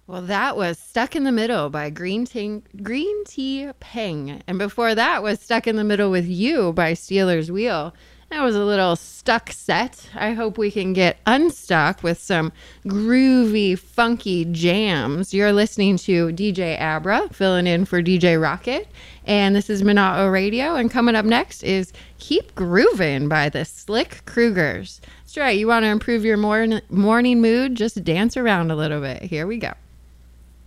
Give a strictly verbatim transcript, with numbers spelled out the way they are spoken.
Well, that was Stuck in the Middle by Green Tea, Green Tea Peng. And before that was Stuck in the Middle with You by Steeler's Wheel. That was a little stuck set. I hope we can get unstuck with some groovy, funky jams. You're listening to D J Abra, filling in for D J Rocket. And this is Minato Radio. And coming up next is Keep Groovin' by the Slick Krugers. That's right. You want to improve your morn- morning mood? Just dance around a little bit. Here we go.